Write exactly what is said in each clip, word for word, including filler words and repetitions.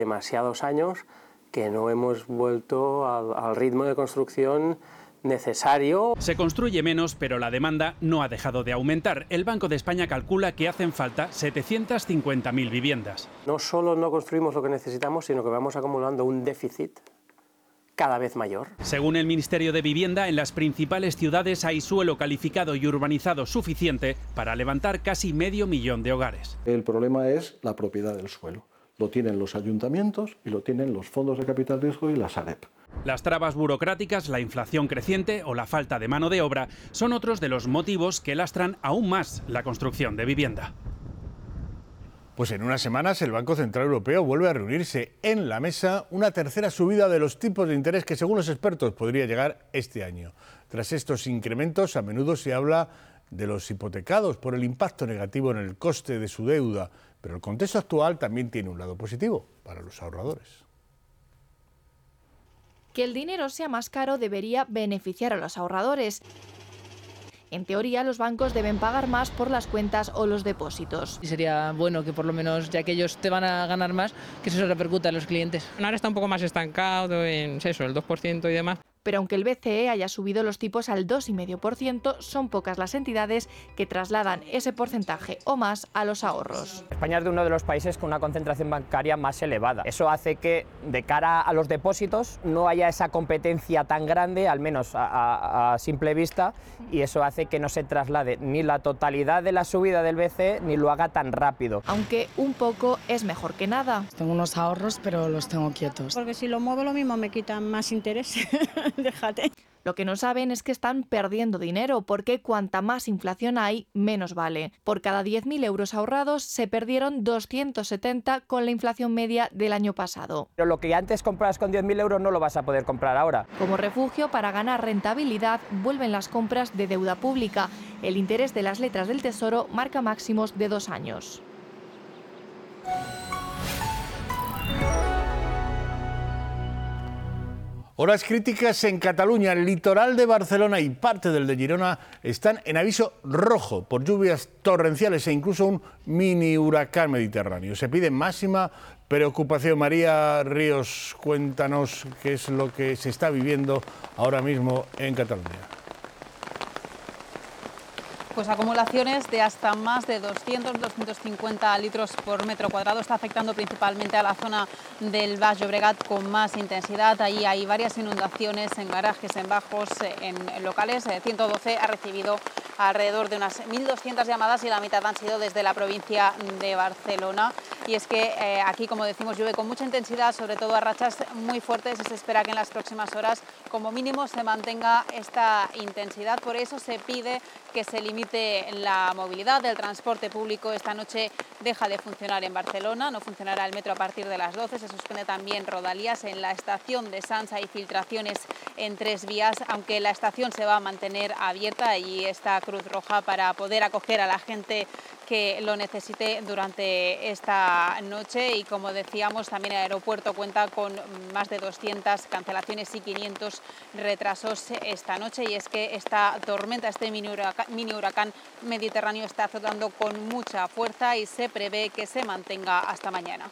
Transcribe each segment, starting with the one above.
Demasiados años que no hemos vuelto al, al ritmo de construcción necesario. Se construye menos, pero la demanda no ha dejado de aumentar. El Banco de España calcula que hacen falta setecientas cincuenta mil viviendas. No solo no construimos lo que necesitamos, sino que vamos acumulando un déficit cada vez mayor. Según el Ministerio de Vivienda, en las principales ciudades hay suelo calificado y urbanizado suficiente para levantar casi medio millón de hogares. El problema es la propiedad del suelo. Lo tienen los ayuntamientos y lo tienen los fondos de capital riesgo y la Sareb. Las trabas burocráticas, la inflación creciente o la falta de mano de obra son otros de los motivos que lastran aún más la construcción de vivienda. Pues en unas semanas el Banco Central Europeo vuelve a reunirse en la mesa una tercera subida de los tipos de interés que, según los expertos, podría llegar este año. Tras estos incrementos, a menudo se habla de los hipotecados por el impacto negativo en el coste de su deuda, pero el contexto actual también tiene un lado positivo para los ahorradores. Que el dinero sea más caro debería beneficiar a los ahorradores. En teoría, los bancos deben pagar más por las cuentas o los depósitos. Y sería bueno que por lo menos, ya que ellos te van a ganar más, que eso se repercuta a los clientes. Ahora está un poco más estancado en eso, el dos por ciento y demás. Pero aunque el B C E haya subido los tipos al dos coma cinco por ciento, son pocas las entidades que trasladan ese porcentaje o más a los ahorros. España es de uno de los países con una concentración bancaria más elevada. Eso hace que, de cara a los depósitos, no haya esa competencia tan grande, al menos a, a, a simple vista, y eso hace que no se traslade ni la totalidad de la subida del B C E ni lo haga tan rápido. Aunque un poco es mejor que nada. Tengo unos ahorros, pero los tengo quietos. Porque si lo muevo lo mismo me quitan más interés. Déjate. Lo que no saben es que están perdiendo dinero, porque cuanta más inflación hay, menos vale. Por cada diez mil euros ahorrados se perdieron doscientos setenta con la inflación media del año pasado. Pero lo que antes comprabas con diez mil euros no lo vas a poder comprar ahora. Como refugio para ganar rentabilidad, vuelven las compras de deuda pública. El interés de las letras del Tesoro marca máximos de dos años. Horas críticas en Cataluña. El litoral de Barcelona y parte del de Girona están en aviso rojo por lluvias torrenciales e incluso un mini huracán mediterráneo. Se pide máxima preocupación. María Ríos, cuéntanos qué es lo que se está viviendo ahora mismo en Cataluña. Pues acumulaciones de hasta más de doscientos a doscientos cincuenta litros por metro cuadrado. Está afectando principalmente a la zona del Baix Llobregat con más intensidad. Ahí hay varias inundaciones en garajes, en bajos, en locales. ciento doce ha recibido alrededor de unas mil doscientas llamadas y la mitad han sido desde la provincia de Barcelona. Y es que eh, aquí, como decimos, llueve con mucha intensidad, sobre todo a rachas muy fuertes, y se espera que en las próximas horas como mínimo se mantenga esta intensidad. Por eso se pide que se limite la movilidad del transporte público. Esta noche deja de funcionar en Barcelona, no funcionará el metro a partir de las doce, se suspende también Rodalies. En la estación de Sants hay filtraciones en tres vías, aunque la estación se va a mantener abierta y está Cruz Roja para poder acoger a la gente que lo necesite durante esta noche. Y como decíamos, también el aeropuerto cuenta con más de doscientas cancelaciones y quinientos retrasos esta noche, y es que esta tormenta, este mini huracán, mini huracán mediterráneo está azotando con mucha fuerza y se prevé que se mantenga hasta mañana.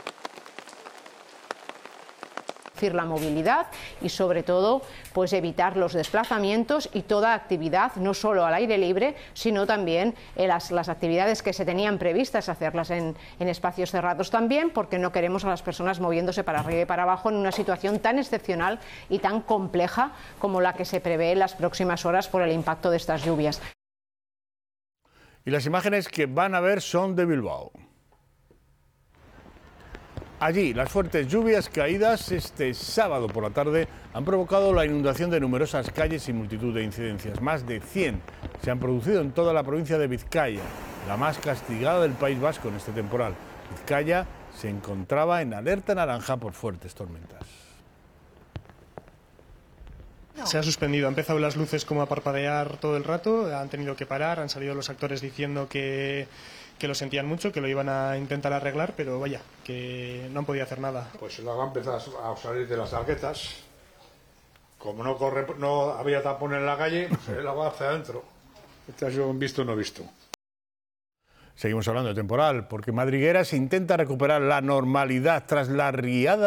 La movilidad y sobre todo pues evitar los desplazamientos y toda actividad, no solo al aire libre, sino también en las, las actividades que se tenían previstas hacerlas en, en espacios cerrados también, porque no queremos a las personas moviéndose para arriba y para abajo en una situación tan excepcional y tan compleja como la que se prevé en las próximas horas por el impacto de estas lluvias. Y las imágenes que van a ver son de Bilbao. Allí, las fuertes lluvias caídas este sábado por la tarde han provocado la inundación de numerosas calles y multitud de incidencias. Más de cien se han producido en toda la provincia de Vizcaya, la más castigada del País Vasco en este temporal. Vizcaya se encontraba en alerta naranja por fuertes tormentas. Se ha suspendido, han empezado las luces como a parpadear todo el rato, han tenido que parar, han salido los actores diciendo que... que lo sentían mucho, que lo iban a intentar arreglar, pero vaya, que no han podido hacer nada. Pues el agua empezó a salir de las arguetas. Como no corre, no había tapón en la calle, pues el agua hacia adentro. Este ha sido un visto no visto. Seguimos hablando de temporal, porque Madriguera se intenta recuperar la normalidad tras la riada